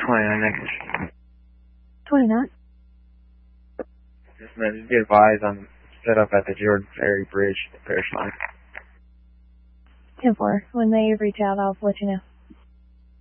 29 next. 29. Just be advised, I'm set up at the Jordan Ferry Bridge, the Parish line. 10-4. When they reach out, I'll let you know.